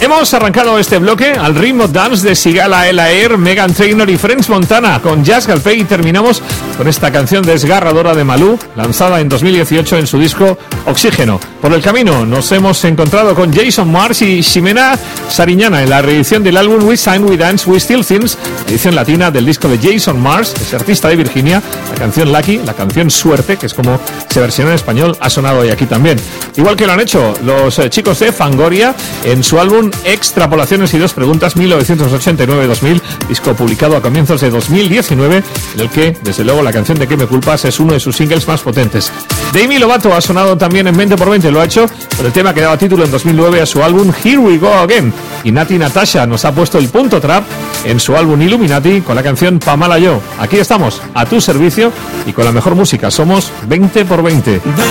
Hemos arrancado este bloque al ritmo dance de Sigala El Air, Meghan Trainor y French Montana con Jazz Galpé, y terminamos con esta canción desgarradora de Malú, lanzada en 2018 en su disco Oxígeno. Por el camino nos hemos encontrado con Jason Mars y Ximena Sariñana en la reedición del álbum We Sign, We Dance, We Still Things, edición latina del disco de Jason Mars, ese artista de Virginia. La canción Lucky, la canción Suerte, que es como se versiona en español, ha sonado hoy aquí también. Igual que lo han hecho los chicos de Fangoria en su álbum Extrapolaciones y dos preguntas 1989-2000, disco publicado a comienzos de 2019, en el que, desde luego, la canción de ¿Qué me culpas? Es uno de sus singles más potentes. Demi Lovato ha sonado también en 20x20, lo ha hecho con el tema que daba título en 2009 a su álbum Here We Go Again. Y Nati Natasha nos ha puesto el punto trap en su álbum Illuminati con la canción Pamala Yo. Aquí estamos, a tu servicio y con la mejor música. Somos 20x20.